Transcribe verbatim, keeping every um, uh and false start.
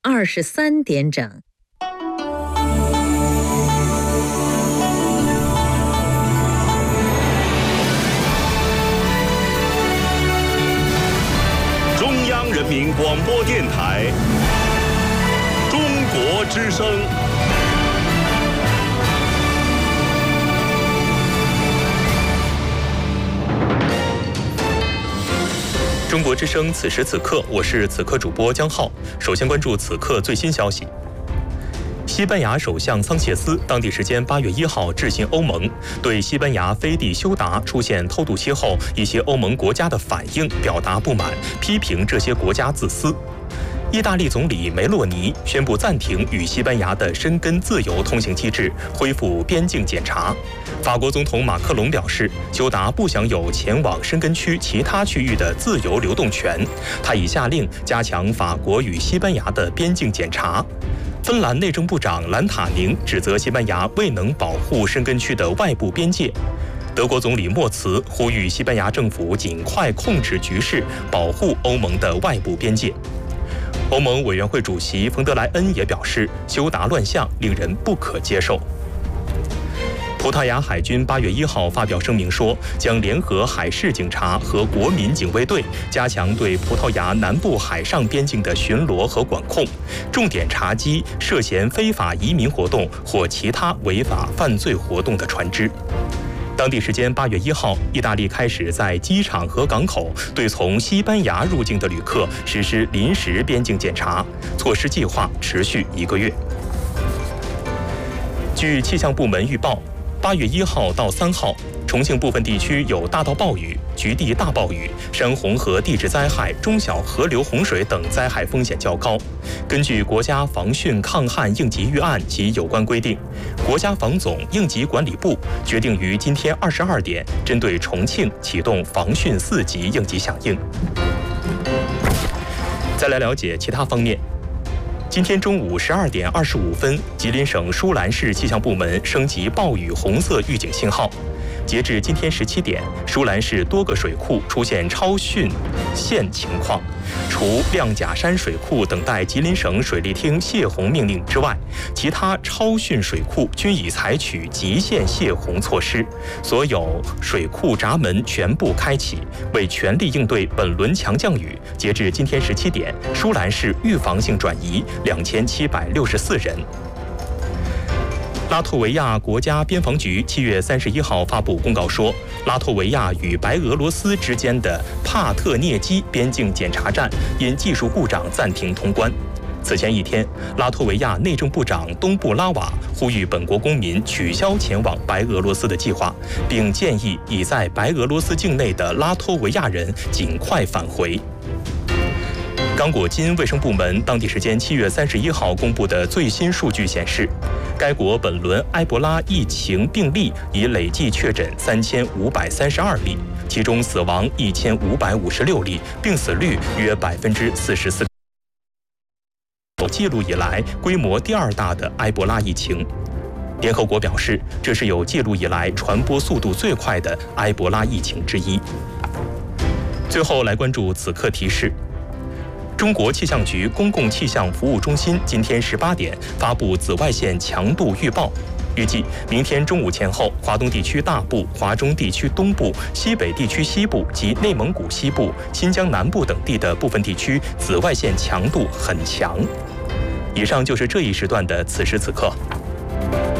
二十三点整。 中央人民广播电台中国之声。 中国之声，此时此刻，我是此刻主播江浩。首先关注此刻最新消息。西班牙首相桑切斯当地时间八月一号致信欧盟，对西班牙飞地休达出现偷渡期后一些欧盟国家的反应表达不满，批评这些国家自私。意大利总理梅洛尼宣布暂停与西班牙的申根自由通行机制，恢复边境检查。法国总统马克龙表示，休达不享有前往申根区其他区域的自由流动权，他已下令加强法国与西班牙的边境检查。芬兰内政部长兰塔宁指责西班牙未能保护申根区的外部边界。德国总理默茨呼吁西班牙政府尽快控制局势，保护欧盟的外部边界。欧盟委员会主席冯德莱恩也表示，休达乱象令人不可接受。葡萄牙海军八月一号发表声明说，将联合海事警察和国民警卫队，加强对葡萄牙南部海上边境的巡逻和管控，重点查缉涉嫌非法移民活动或其他违法犯罪活动的船只。当地时间八月一号，意大利开始在机场和港口对从西班牙入境的旅客实施临时边境检查，措施计划持续一个月。据气象部门预报，八月一号到三号，重庆部分地区有大到暴雨、局地大暴雨、山洪和地质灾害、中小河流洪水等灾害风险较高。根据国家防汛抗旱应急预案及有关规定，国家防总应急管理部决定于今天二十二点针对重庆启动防汛四级应急响应。再来了解其他方面。今天中午十二点二十五分，吉林省舒兰市气象部门升级暴雨红色预警信号。截至今天十七点，舒兰市多个水库出现超汛限情况，除亮甲山水库等待吉林省水利厅泄洪命令之外，其他超汛水库均已采取极限泄洪措施，所有水库闸门全部开启。为全力应对本轮强降雨，截至今天十七点，舒兰市预防性转移两千七百六十四人。拉脱维亚国家边防局七月三十一号发布公告说，拉脱维亚与白俄罗斯之间的帕特涅基边境检查站因技术故障暂停通关。此前一天，拉脱维亚内政部长东布拉瓦呼吁本国公民取消前往白俄罗斯的计划，并建议已在白俄罗斯境内的拉脱维亚人尽快返回。刚果金卫生部门当地时间七月三十一号公布的最新数据显示，该国本轮埃博拉疫情病例已累计确诊三千五百三十二例，其中死亡一千五百五十六例，病死率约百分之四十四。记录以来规模第二大的埃博拉疫情。联合国表示，这是有记录以来传播速度最快的埃博拉疫情之一。最后来关注此刻提示。中国气象局公共气象服务中心今天十八点发布紫外线强度预报，预计明天中午前后，华东地区大部、华中地区东部、西北地区西部及内蒙古西部、新疆南部等地的部分地区紫外线强度很强。以上就是这一时段的此时此刻。